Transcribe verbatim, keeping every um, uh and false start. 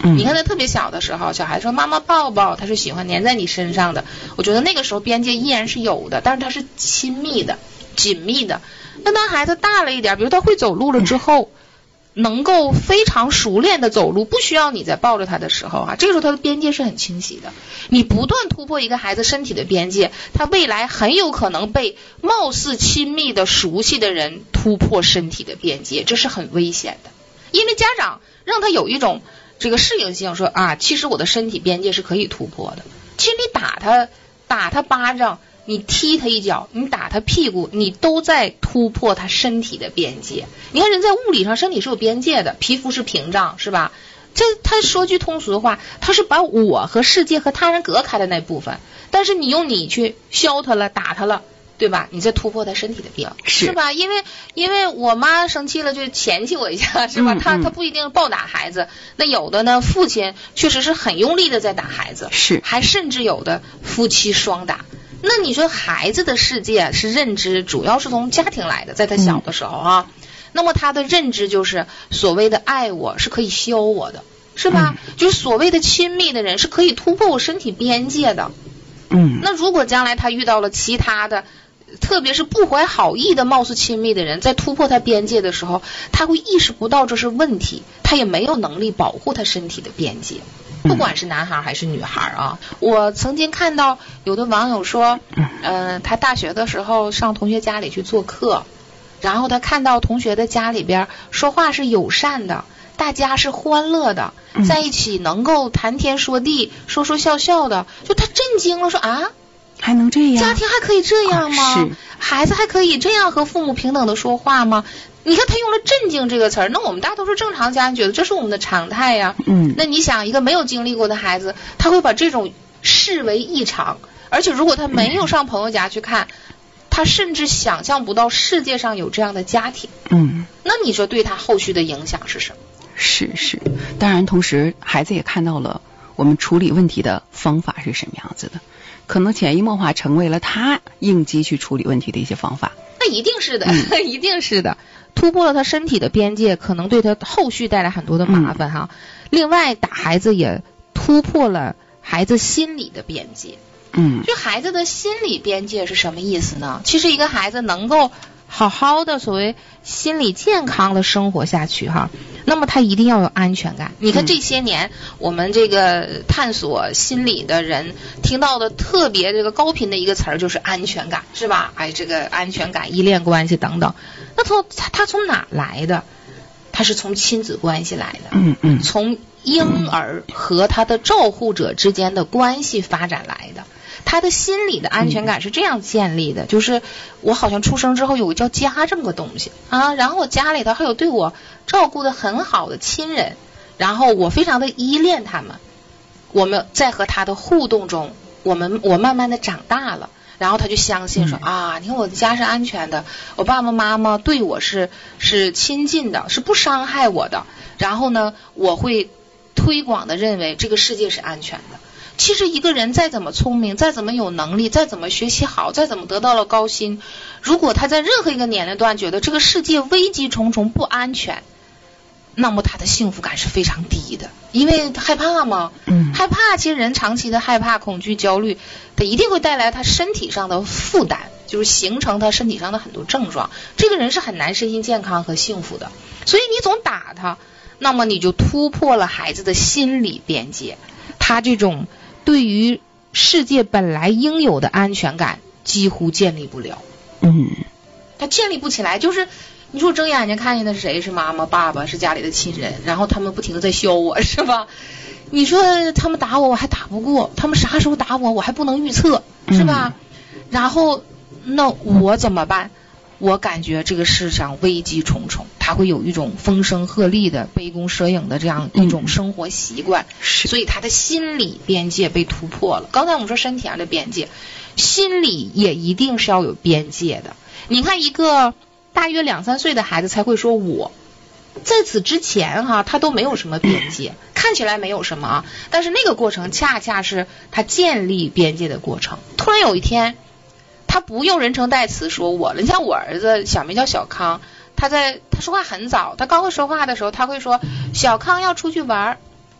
嗯， 你看他特别小的时候，小孩说妈妈抱抱，他是喜欢粘在你身上的，我觉得那个时候边界依然是有的，但是他是亲密的紧密的。那当孩子大了一点，比如他会走路了之后，嗯，能够非常熟练的走路，不需要你再抱着他的时候啊，这个时候他的边界是很清晰的。你不断突破一个孩子身体的边界，他未来很有可能被貌似亲密的熟悉的人突破身体的边界，这是很危险的。因为家长让他有一种这个适应性，说啊，其实我的身体边界是可以突破的。其实你打他打他巴掌，你踢他一脚，你打他屁股，你都在突破他身体的边界。你看人在物理上身体是有边界的，皮肤是屏障，是吧？这他说句通俗的话，他是把我和世界和他人隔开的那部分，但是你用你去削他了，打他了，对吧？你在突破他身体的边界，是, 是吧？因为因为我妈生气了就嫌弃我一下，是吧？嗯嗯，他他不一定暴打孩子，那有的呢，父亲确实是很用力的在打孩子， 是， 还甚至有的夫妻双打。那你说孩子的世界是认知主要是从家庭来的，在他小的时候啊，嗯，那么他的认知就是所谓的爱我是可以削我的，是吧？嗯，就是所谓的亲密的人是可以突破我身体边界的。 嗯， 那如果将来他遇到了其他的，特别是不怀好意的貌似亲密的人，在突破他边界的时候，他会意识不到这是问题，他也没有能力保护他身体的边界。不管是男孩还是女孩啊，我曾经看到有的网友说，嗯、呃，他大学的时候上同学家里去做客，然后他看到同学的家里边说话是友善的，大家是欢乐的，在一起能够谈天说地，说说笑笑的，就他震惊了，说啊， 还能这样？ 家庭还可以这样吗？ 啊、是， 孩子还可以这样和父母平等的说话吗？你看他用了震惊这个词儿，那我们大多数正常家人觉得这是我们的常态呀。 嗯， 那你想一个没有经历过的孩子，他会把这种视为异常，而且如果他没有上朋友家去看，嗯，他甚至想象不到世界上有这样的家庭。 嗯， 那你说对他后续的影响是什么？ 是是，当然同时孩子也看到了我们处理问题的方法是什么样子的，可能潜移默化成为了他应激去处理问题的一些方法。 那一定是的，嗯，一定是的。突破了他身体的边界，可能对他后续带来很多的麻烦哈。嗯，另外，打孩子也突破了孩子心理的边界。 嗯， 就孩子的心理边界是什么意思呢？其实一个孩子能够好好的所谓心理健康的生活下去哈，那么他一定要有安全感。你看这些年，嗯，我们这个探索心理的人听到的特别这个高频的一个词儿就是安全感，是吧？哎，这个安全感、依恋关系等等，那从他他从哪来的？他是从亲子关系来的， 嗯嗯， 从婴儿和他的照护者之间的关系发展来的。他的心理的安全感是这样建立的，嗯，就是我好像出生之后有个叫家这么个东西啊，然后我家里头还有对我照顾的很好的亲人，然后我非常的依恋他们，我们在和他的互动中，我们我慢慢的长大了，然后他就相信说，嗯，啊，你看我的家是安全的，我爸爸妈妈对我是是亲近的，是不伤害我的，然后呢，我会推广的认为这个世界是安全的。其实一个人再怎么聪明，再怎么有能力，再怎么学习好，再怎么得到了高薪，如果他在任何一个年龄段觉得这个世界危机重重不安全，那么他的幸福感是非常低的，因为害怕嘛， 嗯， 害怕，其实人长期的害怕、恐惧、焦虑，他一定会带来他身体上的负担，就是形成他身体上的很多症状，这个人是很难身心健康和幸福的。所以你总打他，那么你就突破了孩子的心理边界，他这种对于世界本来应有的安全感几乎建立不了。 嗯， 他建立不起来，就是你说我睁眼睛看见的是谁？是妈妈、爸爸，是家里的亲人，然后他们不停的在削我，是吧？你说他们打我我还打不过，他们啥时候打我我还不能预测，是吧？嗯，然后那我怎么办？我感觉这个世上危机重重，他会有一种风声鹤唳的杯弓蛇影的这样一种生活习惯， 嗯， 所以他的心理边界被突破了。刚才我们说身体上的边界，心理也一定是要有边界的。你看一个大约两三岁的孩子才会说我，在此之前哈，他都没有什么边界，看起来没有什么啊，但是那个过程恰恰是他建立边界的过程。突然有一天他不用人称代词说我了，你像我儿子小名叫小康，他在他说话很早，他刚会说话的时候他会说小康要出去玩，